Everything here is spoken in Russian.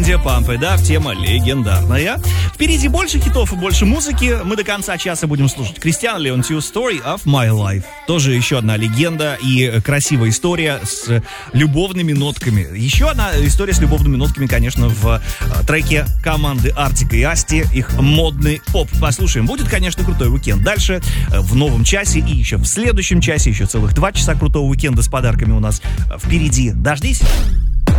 Pump It Up, тема легендарная. Впереди больше хитов и больше музыки. Мы до конца часа будем слушать Кристиана Леонтью «Story of My Life». Тоже еще одна легенда и красивая история с любовными нотками. Еще одна история с любовными нотками, конечно, в треке команды Артик и Асти, их модный поп. Послушаем. Будет, конечно, крутой уикенд. Дальше в новом часе и еще в следующем часе, еще целых 2 часа крутого уикенда с подарками у нас впереди. Дождись!